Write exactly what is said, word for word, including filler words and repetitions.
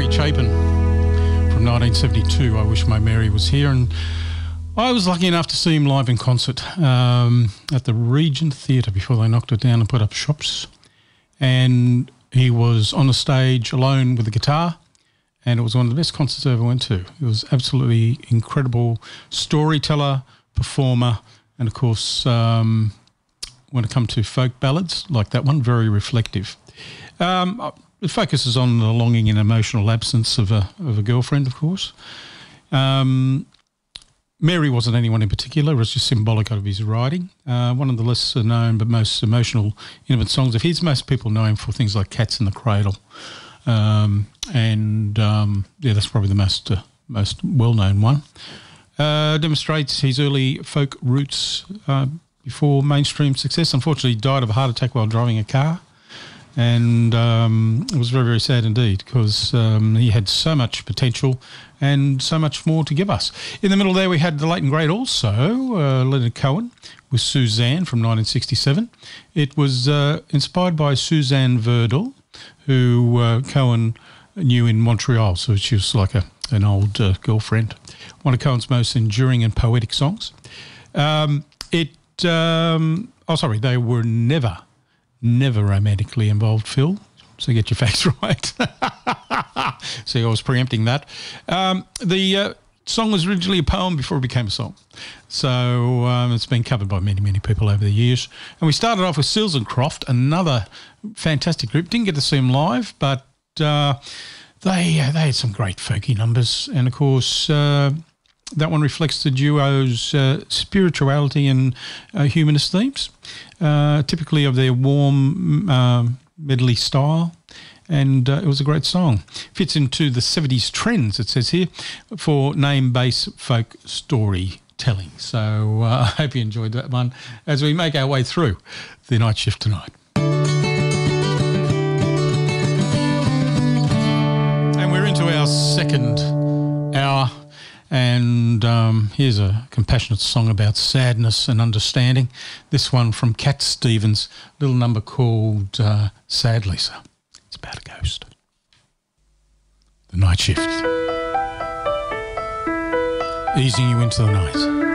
Chapin from nineteen seventy-two, I Wish My Mary Was Here, and I was lucky enough to see him live in concert um, at the Regent Theatre before they knocked it down and put up shops. And he was on the stage alone with the guitar, and it was one of the best concerts I ever went to. He was absolutely incredible storyteller, performer, and of course, um, when it comes to folk ballads like that one, very reflective. Um, it focuses on the longing and emotional absence of a of a girlfriend, of course. Um, Mary wasn't anyone in particular. It was just symbolic of his writing. Uh, one of the lesser known but most emotional, intimate songs of his. Most people know him for things like Cats in the Cradle. Um, and, um, yeah, that's probably the most, uh, most well-known one. Uh, demonstrates his early folk roots uh, before mainstream success. Unfortunately, he died of a heart attack while driving a car. And um, it was very, very sad indeed because um, he had so much potential and so much more to give us. In the middle there we had the late and great also, uh, Leonard Cohen with Suzanne from nineteen sixty-seven. It was uh, inspired by Suzanne Verdel, who uh, Cohen knew in Montreal, so she was like a, an old uh, girlfriend. One of Cohen's most enduring and poetic songs. Um, it, um, oh sorry, they were never... Never romantically involved, Phil. So get your facts right. See, I was preempting that. Um, the uh, song was originally a poem before it became a song. So um, it's been covered by many, many people over the years. And we started off with Seals and Croft, another fantastic group. Didn't get to see them live, but uh, they uh, they had some great folky numbers. And, of course, uh, that one reflects the duo's uh, spirituality and uh, humanist themes, uh, typically of their warm uh, medley style, and uh, it was a great song. Fits into the seventies trends, it says here, for name-based folk storytelling. So uh, I hope you enjoyed that one as we make our way through the night shift tonight. And we're into our second hour. And um, here's a compassionate song about sadness and understanding. This one from Cat Stevens, little number called uh, Sad Lisa. It's about a ghost. The night shift. Easing you into the night.